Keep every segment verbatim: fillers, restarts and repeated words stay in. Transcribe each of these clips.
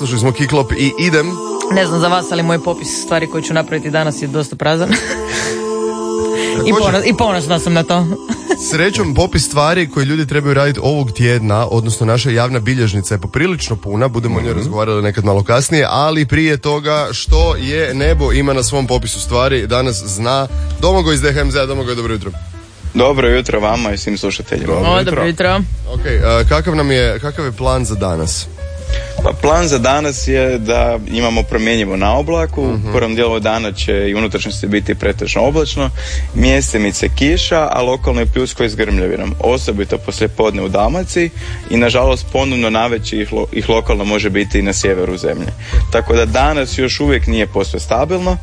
slušali smo Kiklop i idem. Ne znam za vas, ali moj popis stvari koje ću napraviti danas je dosta prazan. I, ponos, I ponosna sam na to. Srećom, popis stvari koje ljudi trebaju raditi ovog tjedna, odnosno naša javna bilježnica je poprilično puna, budemo mm-hmm. o njoj razgovarali nekad malo kasnije, ali prije toga što je nebo ima na svom popisu stvari, danas zna Domagoj iz D H M Z. Domagoj, dobro jutro. Dobro jutro vama i svim slušateljima. Dobro, dobro jutro. Ok, uh, kakav nam je, kakav je plan za danas? Pa plan za danas je da imamo promjenjivo na oblaku. Uh-huh. U prvom dijelu dana će i unutrašnjosti biti pretežno oblačno, mjestimice kiša, a lokalno je pljusko i s grmljavinom, osobito poslijepodne u Dalmaciji i nažalost ponovno navečer ih, lo, ih lokalno može biti i na sjeveru zemlje. Tako da danas još uvijek nije posve stabilno.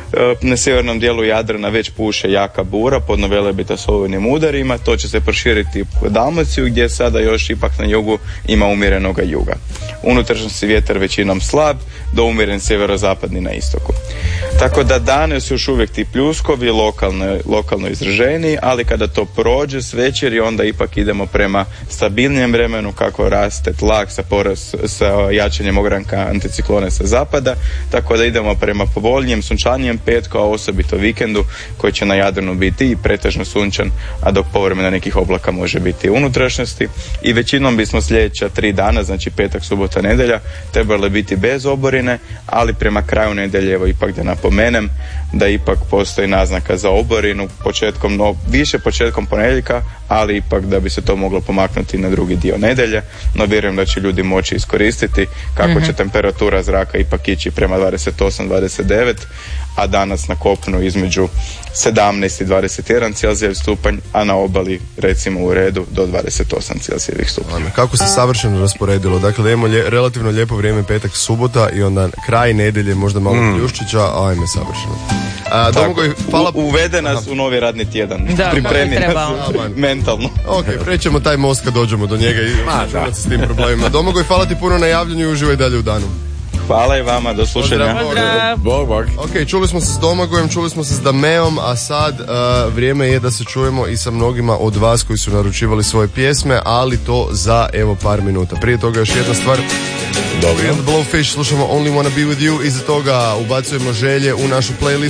Na sjevernom dijelu Jadrana već puše jaka bura pod Velebita s olujnim udarima, to će se proširiti u Dalmaciju gdje sada još ipak na jugu ima umjerenoga juga. Unutrašnjosti vjetar većinom slab, do umjeren sjeverozapadni na istoku. Tako da danas još uvijek ti pljuskovi lokalno, lokalno izraženi, ali kada to prođe s večeri onda ipak idemo prema stabilnijem vremenu kako raste tlak sa, poraz, sa jačanjem ogranka anticiklone sa zapada, tako da idemo prema povoljnijem, sunčanijem petku, a osobito vikendu koji će na Jadranu biti i pretežno sunčan, a dok povremeno nekih oblaka može biti u unutrašnjosti. I većinom bismo sljedeća tri dana, znači petak, subota, nedjelja, trebali biti bez oborine, ali prema kraju nedjelje, evo ipak da napomenem da ipak postoji naznaka za oborinu početkom, no, više početkom ponedjeljka, ali ipak da bi se to moglo pomaknuti na drugi dio nedjelje, no vjerujem da će ljudi moći iskoristiti kako mm-hmm. će temperatura zraka ipak ići prema dvadeset osam dvadeset devet, a danas na kopnu između sedamnaest i dvadeset jedan Celzijevih stupanj, a na obali recimo u redu do dvadeset osam Celzijevih stupnja. Kako se savršeno rasporedilo, dakle da imamo lje, relativno lijepo vrijeme petak, subota i onda kraj nedjelje, možda malo mm. pljuščića, a ajme savršeno. A, Domagoj, hvala... U, uvede nas Aha. u novi radni tjedan. Da, pripremi nas mentalno. Ok, prećemo taj most kad dođemo do njega i čuvati se s tim problemima. Domagoj, hvala ti puno na javljanju i uživaj dalje u danu. Hvala i vama, do slušanja. Pozdrav. Bog, bog. Ok, čuli smo se s Domagojem, čuli smo se s Dameom, a sad uh, vrijeme je da se čujemo i sa mnogima od vas koji su naručivali svoje pjesme, ali to za evo par minuta. Prije toga još jedna stvar. Dobro. Blowfish, slušamo Only Wanna Be With You, iza toga ubacujemo želje u našu playlist.